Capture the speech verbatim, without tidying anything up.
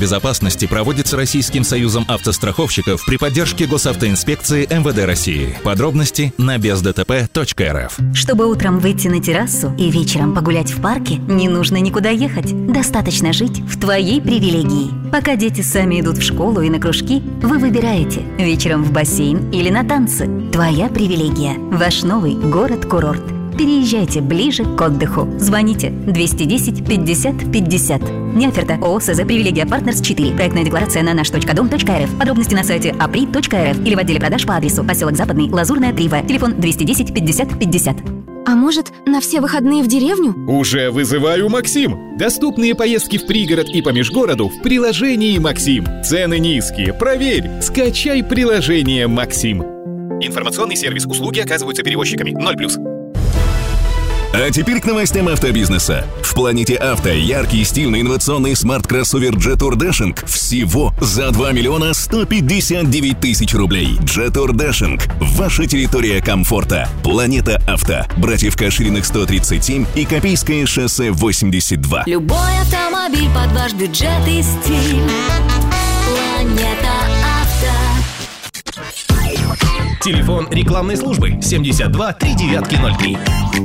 безопасности проводится Российским союзом автостраховщиков при поддержке госавтоинспекции эм вэ дэ России. Подробности на без дэ тэ пэ точка эр эф. Чтобы утром выйти на террасу и вечером погулять в парке, не нужно никуда ехать. Достаточно жить в твоей привилегии. Пока дети сами идут в школу и на кружки, вы выбираете вечером в бассейн или на танцы. Твоя привилегия. Ваш новый город-курорт. Переезжайте ближе к отдыху. Звоните двести десять пятьдесят пятьдесят. Неоферта. ООО СЗ «Привилегия Партнерс четыре». Проектная декларация на наш точка дом точка эр эф. Подробности на сайте апри точка эр эф или в отделе продаж по адресу поселок Западный, Лазурная, три вэ. Телефон двести десять пятьдесят пятьдесят. А может, на все выходные в деревню? Уже вызываю Максим. Доступные поездки в пригород и по межгороду в приложении Максим. Цены низкие, проверь. Скачай приложение Максим. Информационный сервис. Услуги оказываются перевозчиками. ноль плюс. А теперь к новостям автобизнеса. В Планете Авто яркий, стильный, инновационный смарт-кроссовер Jetour Dashing всего за два миллиона сто пятьдесят девять тысяч рублей. Jetour Dashing – ваша территория комфорта. Планета Авто. Братьев Кашириных сто тридцать семь и Копейское шоссе восемьдесят два. Любой автомобиль под ваш бюджет и стиль. Планета Авто. Телефон рекламной службы семьдесят два три девятки ноль три.